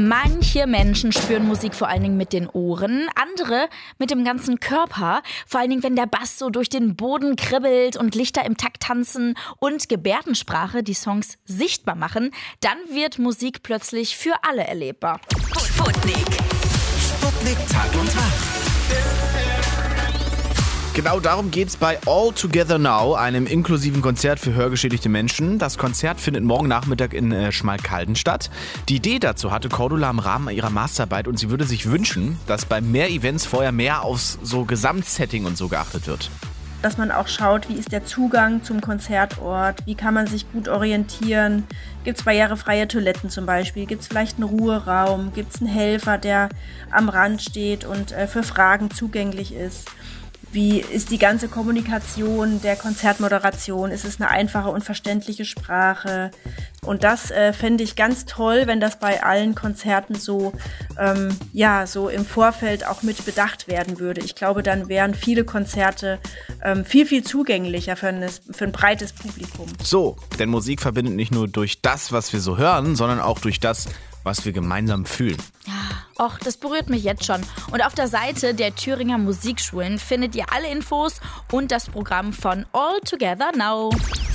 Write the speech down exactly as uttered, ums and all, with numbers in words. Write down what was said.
Manche Menschen spüren Musik vor allen Dingen mit den Ohren, andere mit dem ganzen Körper. Vor allen Dingen, wenn der Bass so durch den Boden kribbelt und Lichter im Takt tanzen und Gebärdensprache die Songs sichtbar machen, dann wird Musik plötzlich für alle erlebbar. Sputnik. Sputnik Tag und Nacht. Genau darum geht's bei All Together Now, einem inklusiven Konzert für hörgeschädigte Menschen. Das Konzert findet morgen Nachmittag in äh, Schmalkalden statt. Die Idee dazu hatte Cordula im Rahmen ihrer Masterarbeit und sie würde sich wünschen, dass bei mehr Events vorher mehr aufs so Gesamtsetting und so geachtet wird. Dass man auch schaut, wie ist der Zugang zum Konzertort, wie kann man sich gut orientieren, gibt es barrierefreie Toiletten zum Beispiel, gibt es vielleicht einen Ruheraum, gibt es einen Helfer, der am Rand steht und äh, für Fragen zugänglich ist. Wie ist die ganze Kommunikation der Konzertmoderation? Ist es eine einfache und verständliche Sprache? Und das äh, fände ich ganz toll, wenn das bei allen Konzerten so, ähm, ja, so im Vorfeld auch mit bedacht werden würde. Ich glaube, dann wären viele Konzerte ähm, viel, viel zugänglicher für ein, für ein breites Publikum. So, denn Musik verbindet nicht nur durch das, was wir so hören, sondern auch durch das, was wir gemeinsam fühlen. Ja, och, das berührt mich jetzt schon. Und auf der Seite der Thüringer Musikschulen findet ihr alle Infos und das Programm von All Together Now.